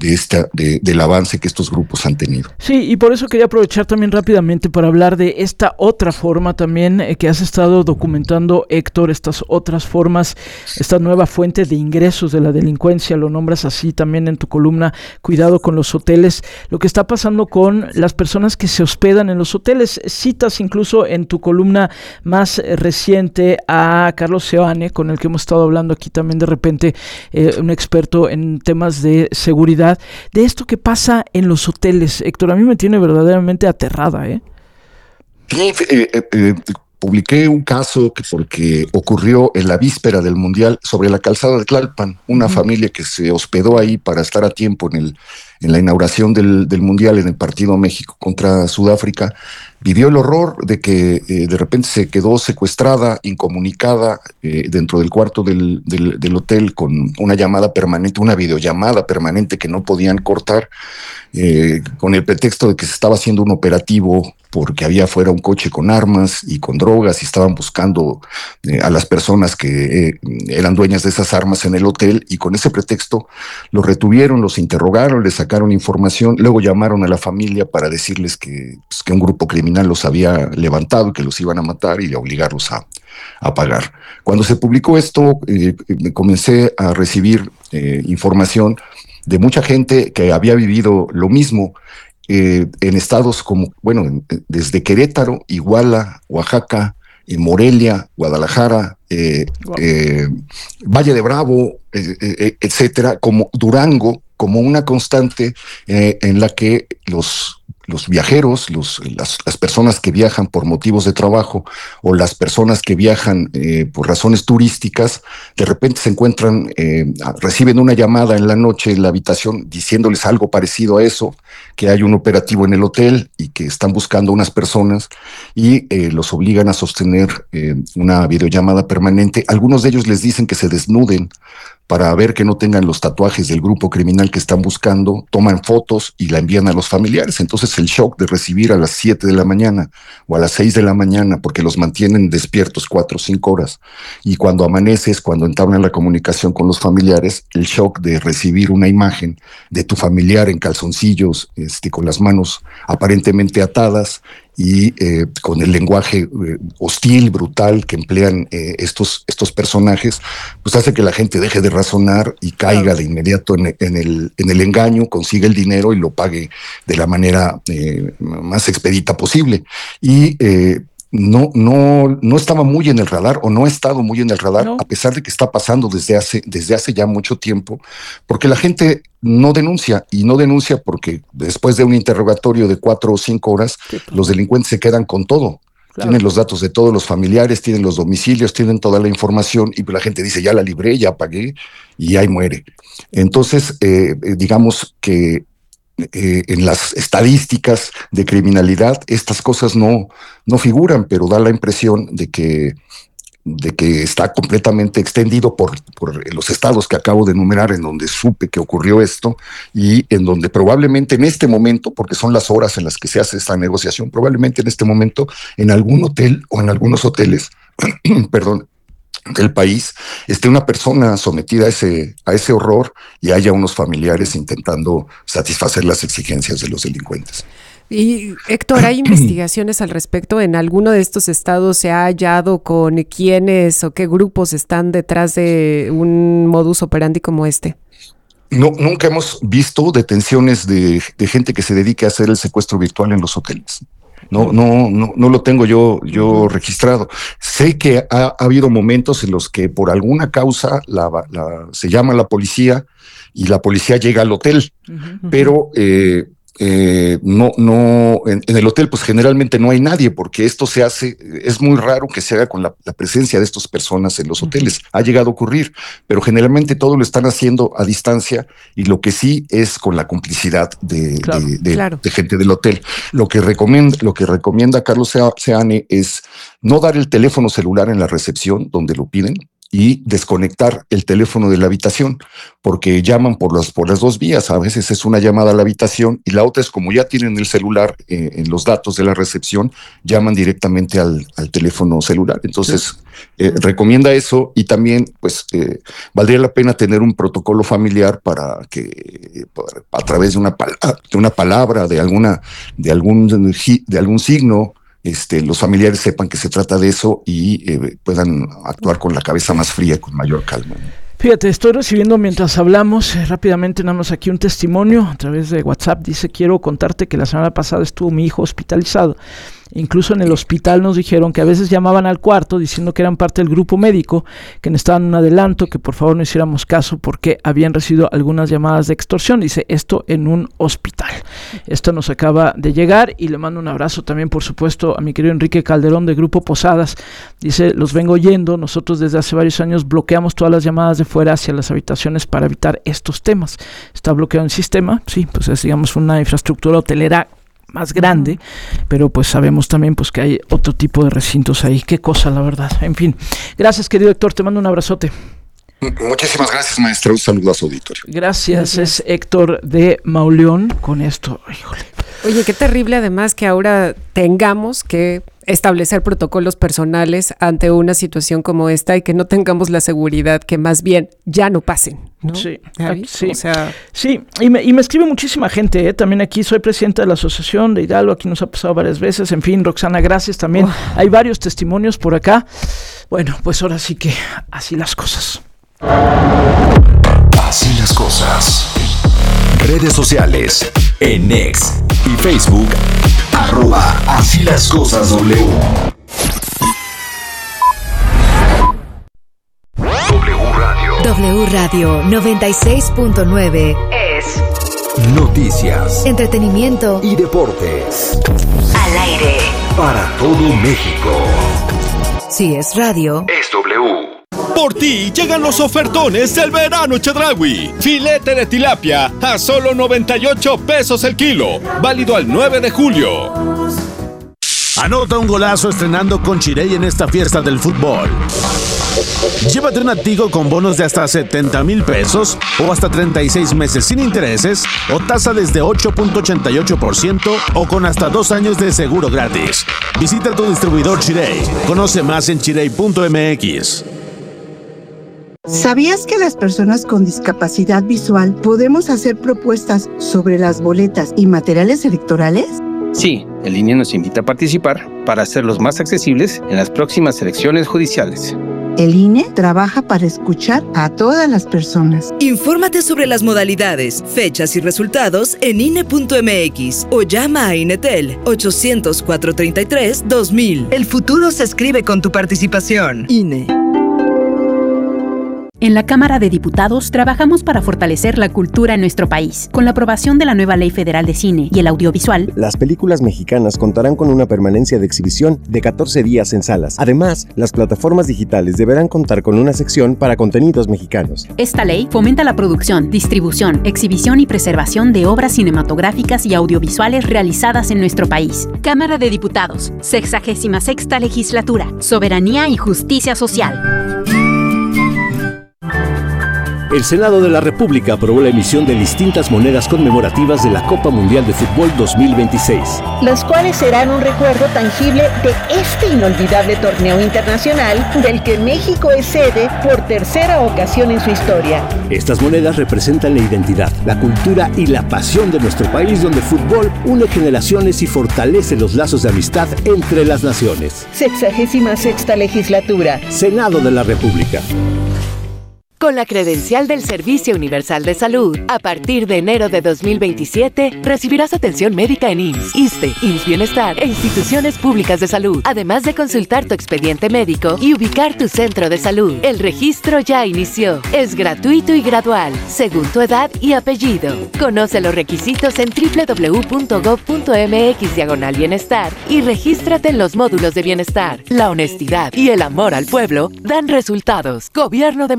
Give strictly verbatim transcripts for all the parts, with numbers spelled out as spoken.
de esta, de, del avance que estos grupos han tenido. Sí, y por eso quería aprovechar también rápidamente para hablar de esta otra forma también eh, que has estado documentando, Héctor, estas otras formas, esta nueva fuente de ingresos de la delincuencia, lo nombras así también en tu columna, Cuidado con los hoteles, lo que está pasando con las personas que se hospedan en los hoteles. Citas incluso en tu columna más eh, reciente a Carlos Seoane, con el que hemos estado hablando aquí también de repente, eh, un experto en temas de seguridad, de esto que pasa en los hoteles. Héctor, a mí me tiene verdaderamente aterrada, ¿eh? Sí, eh, eh, eh, publiqué un caso que porque ocurrió en la víspera del Mundial sobre la calzada de Tlalpan, una uh-huh. familia que se hospedó ahí para estar a tiempo en el en la inauguración del, del Mundial, en el partido México contra Sudáfrica, vivió el horror de que eh, de repente se quedó secuestrada, incomunicada, eh, dentro del cuarto del, del, del hotel, con una llamada permanente, una videollamada permanente que no podían cortar, eh, con el pretexto de que se estaba haciendo un operativo porque había afuera un coche con armas y con drogas y estaban buscando eh, a las personas que eh, eran dueñas de esas armas en el hotel, y con ese pretexto los retuvieron, los interrogaron, les sacaron información, luego llamaron a la familia para decirles que, pues, que un grupo criminal los había levantado y que los iban a matar y a obligarlos a, a pagar. Cuando se publicó esto, eh, comencé a recibir eh, información de mucha gente que había vivido lo mismo, Eh, en estados como, bueno, desde Querétaro, Iguala, Oaxaca, eh, Morelia, Guadalajara, eh, wow. eh, Valle de Bravo, eh, eh, etcétera, como Durango, como una constante eh, en la que los los viajeros, los, las, las personas que viajan por motivos de trabajo o las personas que viajan eh, por razones turísticas, de repente se encuentran, eh, reciben una llamada en la noche en la habitación diciéndoles algo parecido a eso, que hay un operativo en el hotel y que están buscando unas personas, y eh, los obligan a sostener eh, una videollamada permanente. Algunos de ellos les dicen que se desnuden para ver que no tengan los tatuajes del grupo criminal que están buscando, toman fotos y la envían a los familiares. Entonces el shock de recibir a las siete de la mañana o a las seis de la mañana, porque los mantienen despiertos cuatro o cinco horas, y cuando amaneces, cuando entablan la comunicación con los familiares, el shock de recibir una imagen de tu familiar en calzoncillos, este, con las manos aparentemente atadas, y eh, con el lenguaje eh, hostil, brutal que emplean eh, estos, estos personajes, pues hace que la gente deje de razonar y caiga de inmediato en, en, el, en el engaño, consiga el dinero y lo pague de la manera eh, más expedita posible. Y eh, no, no, no estaba muy en el radar, o no ha estado muy en el radar, no. a pesar de que está pasando desde hace, desde hace ya mucho tiempo, porque la gente no denuncia, y no denuncia porque después de un interrogatorio de cuatro o cinco horas, sí, pues. los delincuentes se quedan con todo. Claro. Tienen los datos de todos los familiares, tienen los domicilios, tienen toda la información, y la gente dice, ya la libré, ya pagué, y ahí muere. Entonces, eh, digamos que Eh, en las estadísticas de criminalidad estas cosas no, no figuran, pero da la impresión de que, de que está completamente extendido por, por los estados que acabo de enumerar, en donde supe que ocurrió esto, y en donde probablemente en este momento, porque son las horas en las que se hace esta negociación, probablemente en este momento en algún hotel o en algunos hoteles, perdón, del país, esté una persona sometida a ese, a ese horror, y haya unos familiares intentando satisfacer las exigencias de los delincuentes. Y Héctor, ¿hay investigaciones al respecto? ¿En alguno de estos estados se ha hallado con quiénes o qué grupos están detrás de un modus operandi como este? No, nunca hemos visto detenciones de, de gente que se dedique a hacer el secuestro virtual en los hoteles. No, no, no, no lo tengo yo, yo registrado. Sé que ha, ha habido momentos en los que por alguna causa la, la, se llama a la policía y la policía llega al hotel, uh-huh. pero eh, eh, no, no, en, en el hotel pues generalmente no hay nadie, porque esto se hace, es muy raro que se haga con la, la presencia de estas personas en los hoteles. Uh-huh. Ha llegado a ocurrir, pero generalmente todo lo están haciendo a distancia, y lo que sí es con la complicidad de, claro, de, de, claro. de gente del hotel. Lo que recomienda, lo que recomienda Carlos Seoane es no dar el teléfono celular en la recepción donde lo piden, y desconectar el teléfono de la habitación, porque llaman por las, por las dos vías. A veces es una llamada a la habitación y la otra es, como ya tienen el celular eh, en los datos de la recepción, llaman directamente al, al teléfono celular. Entonces, sí. eh, recomienda eso, y también pues eh, valdría la pena tener un protocolo familiar para que a través de una, de una palabra, de, alguna, de, algún, de algún signo, Este, los familiares sepan que se trata de eso y eh, puedan actuar con la cabeza más fría, con mayor calma. Fíjate, estoy recibiendo mientras hablamos eh, rápidamente nada más aquí un testimonio a través de WhatsApp. Dice: quiero contarte que la semana pasada estuvo mi hijo hospitalizado. Incluso en el hospital nos dijeron que a veces llamaban al cuarto diciendo que eran parte del grupo médico, que necesitaban un adelanto, que por favor no hiciéramos caso porque habían recibido algunas llamadas de extorsión. Dice esto en un hospital. Esto nos acaba de llegar y le mando un abrazo también, por supuesto, a mi querido Enrique Calderón de Grupo Posadas. Dice: los vengo oyendo, nosotros desde hace varios años bloqueamos todas las llamadas de fuera hacia las habitaciones para evitar estos temas. Está bloqueado el sistema, sí, pues es, digamos, una infraestructura hotelera más grande, pero pues sabemos también pues que hay otro tipo de recintos ahí. Qué cosa, la verdad. En fin, gracias, querido Héctor, te mando un abrazote. Muchísimas gracias, maestra. Un saludo a su auditorio. Gracias, gracias. Es Héctor de Mauleón con esto. Híjole. Oye, qué terrible además que ahora tengamos que establecer protocolos personales ante una situación como esta y que no tengamos la seguridad que más bien ya no pasen, ¿no? Sí, sí. O sea, sí, y me, y me escribe muchísima gente, ¿eh? También aquí soy presidente de la Asociación de Hidalgo, aquí nos ha pasado varias veces. En fin, Roxana, gracias también. Oh. Hay varios testimonios por acá. Bueno, pues ahora sí que así las cosas. Así las cosas. Redes sociales, en X y Facebook, arroba Así las cosas W. W Radio. W Radio noventa y seis punto nueve es noticias, entretenimiento y deportes. Al aire. Para todo México. Si es radio, es W. Por ti llegan los ofertones del verano Chedraui. Filete de tilapia a solo noventa y ocho pesos el kilo. Válido al nueve de julio. Anota un golazo estrenando con Chirey en esta fiesta del fútbol. Llévate una Tigo con bonos de hasta setenta mil pesos o hasta treinta y seis meses sin intereses o tasa desde ocho punto ochenta y ocho por ciento o con hasta dos años de seguro gratis. Visita tu distribuidor Chirey. Conoce más en chirey punto m x. ¿Sabías que las personas con discapacidad visual podemos hacer propuestas sobre las boletas y materiales electorales? Sí, el I N E nos invita a participar para hacerlos más accesibles en las próximas elecciones judiciales. El I N E trabaja para escuchar a todas las personas. Infórmate sobre las modalidades, fechas y resultados en I N E punto m x o llama a INETEL ochocientos, cuatrocientos treinta y tres, dos mil. El futuro se escribe con tu participación. I N E. En la Cámara de Diputados trabajamos para fortalecer la cultura en nuestro país. Con la aprobación de la nueva Ley Federal de Cine y el Audiovisual, las películas mexicanas contarán con una permanencia de exhibición de catorce días en salas. Además, las plataformas digitales deberán contar con una sección para contenidos mexicanos. Esta ley fomenta la producción, distribución, exhibición y preservación de obras cinematográficas y audiovisuales realizadas en nuestro país. Cámara de Diputados, sexagésima sexta legislatura, soberanía y justicia social. El Senado de la República aprobó la emisión de distintas monedas conmemorativas de la Copa Mundial de Fútbol dos mil veintiséis. Las cuales serán un recuerdo tangible de este inolvidable torneo internacional del que México es sede por tercera ocasión en su historia. Estas monedas representan la identidad, la cultura y la pasión de nuestro país, donde el fútbol une generaciones y fortalece los lazos de amistad entre las naciones. Sexagésima sexta legislatura. Senado de la República. Con la credencial del Servicio Universal de Salud, a partir de enero de dos mil veintisiete, recibirás atención médica en I M S S, ISSSTE, I M S S Bienestar e instituciones públicas de salud, además de consultar tu expediente médico y ubicar tu centro de salud. El registro ya inició. Es gratuito y gradual, según tu edad y apellido. Conoce los requisitos en doble u doble u doble u punto gob punto m x diagonal bienestar y regístrate en los módulos de bienestar. La honestidad y el amor al pueblo dan resultados. Gobierno de México.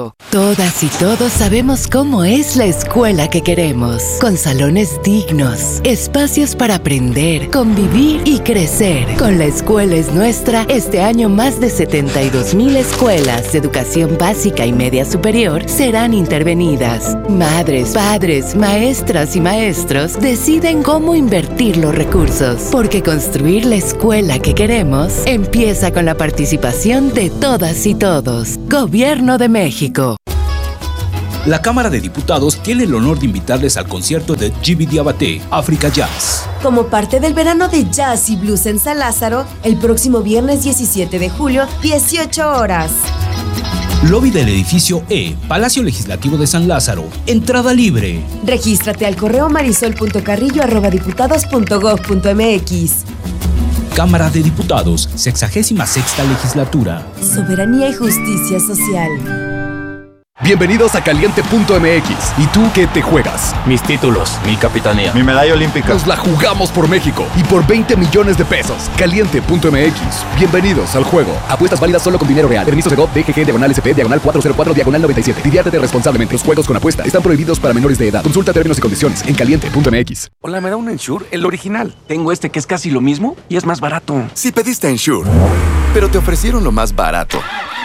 México. Todas y todos sabemos cómo es la escuela que queremos, con salones dignos, espacios para aprender, convivir y crecer. Con La Escuela es Nuestra, este año más de setenta y dos mil escuelas de educación básica y media superior serán intervenidas. Madres, padres, maestras y maestros deciden cómo invertir los recursos, porque construir la escuela que queremos empieza con la participación de todas y todos. Gobierno de México. La Cámara de Diputados tiene el honor de invitarles al concierto de Djiby Diabaté, Africa Jazz. Como parte del verano de jazz y blues en San Lázaro, el próximo viernes diecisiete de julio, dieciocho horas. Lobby del edificio E, Palacio Legislativo de San Lázaro. Entrada libre. Regístrate al correo marisol punto carrillo arroba diputados punto gob punto mx. Cámara de Diputados, sexagésima sexta legislatura. Soberanía y justicia social. Bienvenidos a Caliente punto m x. ¿Y tú qué te juegas? Mis títulos, mi capitanía, mi medalla olímpica. Nos la jugamos por México y por veinte millones de pesos. Caliente punto m x. Bienvenidos al juego. Apuestas válidas solo con dinero real. Permiso Segov, D G G, diagonal S P, diagonal cuatro cero cuatro, diagonal noventa y siete. Diviértete responsablemente. Los juegos con apuesta están prohibidos para menores de edad. Consulta términos y condiciones en Caliente punto m x. Hola, ¿me da un Ensure? El original. Tengo este que es casi lo mismo y es más barato. Si pediste Ensure, pero te ofrecieron lo más barato.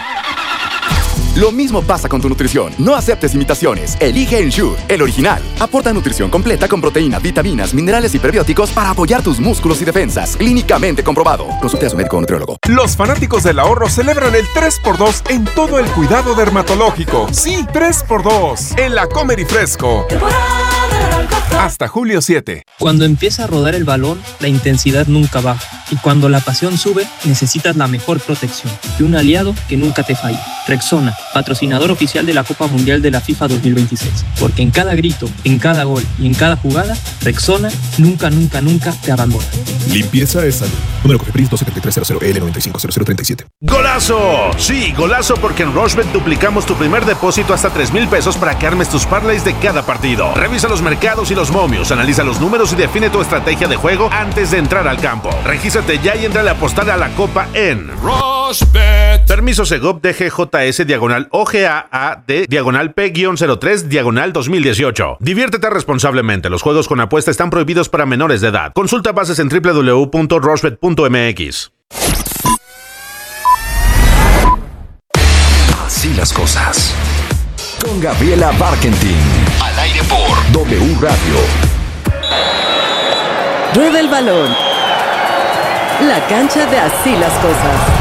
Lo mismo pasa con tu nutrición. No aceptes imitaciones. Elige Ensure, el original. Aporta nutrición completa con proteína, vitaminas, minerales y prebióticos para apoyar tus músculos y defensas. Clínicamente comprobado. Consulte a su médico o nutriólogo. Los fanáticos del ahorro celebran el tres por dos en todo el cuidado dermatológico. Sí, tres por dos. En la Comer y Fresco. Hasta julio siete. Cuando empieza a rodar el balón, la intensidad nunca baja. Y cuando la pasión sube, necesitas la mejor protección y un aliado que nunca te falle. Rexona, patrocinador oficial de la Copa Mundial de la FIFA dos mil veintiséis. Porque en cada grito, en cada gol y en cada jugada, Rexona nunca, nunca, nunca te abandona. Limpieza es salud. Número Cofepris dos siete tres cero cero L nueve cinco cero cero tres siete. ¡Golazo! Sí, golazo, porque en Rushbet duplicamos tu primer depósito hasta tres mil pesos para que armes tus parlays de cada partido. Revisa los mercados y los momios, analiza los números y define tu estrategia de juego antes de entrar al campo. Regístrate ya y entra a apostar a la Copa en Rushbet. Permiso Segov D G J S diagonal O G A A D diagonal P cero tres diagonal dos mil dieciocho. Diviértete responsablemente. Los juegos con apuesta están prohibidos para menores de edad. Consulta bases en doble u doble u doble u punto rushbet punto m x. Así las cosas. Con Gabriela Barkentin. Al aire por W Radio. Rueda el balón. La cancha de Así las cosas.